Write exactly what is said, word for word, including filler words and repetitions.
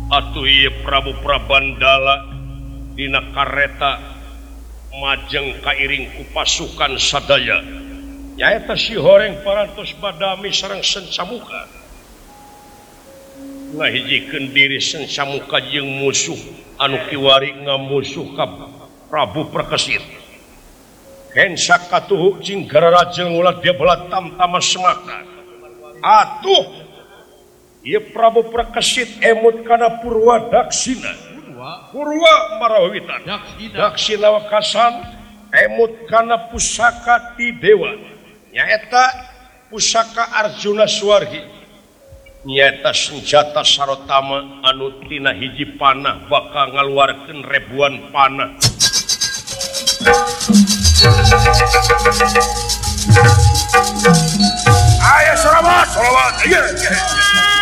atuh ieu Prabu Prabandala dina kareta majeng kairing ku pasukan sadaya nyaeta si horeng parantos badami sareng Sencamuka ngahijikeun diri Sencamuka jeung musuh anu kiwari ngamusuh ka Prabu Prakesit kensa katuhu cing gararajeng ulah dia bala tamtama semaka atuh ieu Prabu Prakesit emut kana Purwa Daksina Purwa Marawitan Daksina wakasan emut kana pusaka ti dewa nyaeta pusaka Arjuna Swargi nyaeta senjata sarotama anu tina hiji panah bakal ngaluarkeun ribuan panah. Ayo selamat, selamat. Iya.